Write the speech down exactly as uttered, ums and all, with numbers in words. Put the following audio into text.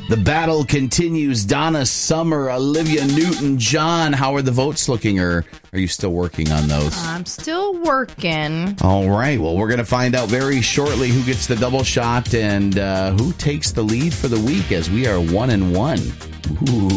The battle continues. Donna Summer, Olivia Newton-John. How are the votes looking, or are you still working on those? I'm still working. All right. Well, we're going to find out very shortly who gets the double shot and uh, who takes the lead for the week, as we are one and one. Ooh.